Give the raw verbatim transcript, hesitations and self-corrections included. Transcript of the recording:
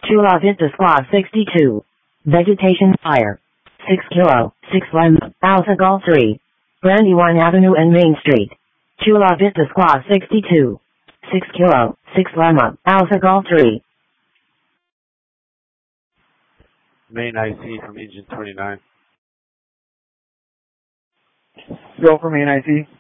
Chula Vista Squad sixty-two. Vegetation Fire. six Kilo, six Lima, Alpha Golf three. Brandywine Avenue and Main Street. Chula Vista Squad sixty-two. six Kilo, six Lima, Alpha Golf three. Main I C from Engine twenty-nine. Go for main I C.